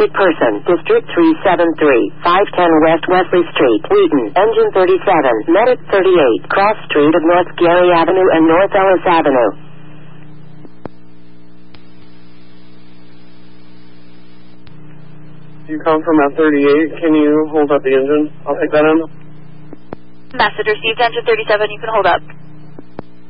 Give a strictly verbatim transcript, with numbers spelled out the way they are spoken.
Wanted person. District three seven three. five ten West Wesley Street. Wheaton. Engine thirty-seven. Medic thirty-eight. Cross Street of North Gary Avenue and North Ellis Avenue. You come from F thirty-eight. Can you hold up the engine? I'll take that in. Message received, engine thirty-seven. You can hold up.